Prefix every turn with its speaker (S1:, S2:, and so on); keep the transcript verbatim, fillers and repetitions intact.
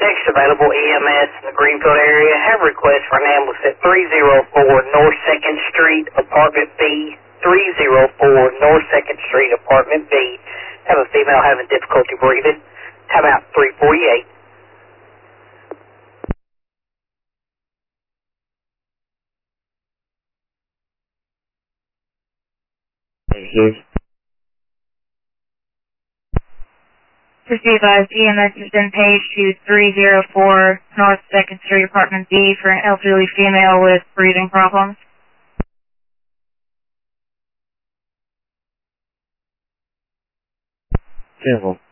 S1: Next available E M S in the Greenfield area. Have a request for an ambulance at three oh four North second Street, Apartment B. three oh four North second Street, Apartment B. Have a female having difficulty breathing. Time out three forty-eight.
S2: Here's
S3: Just be advised, E M S has been paged to three oh four North second Street, Apartment B for an elderly female with breathing problems.
S2: Careful.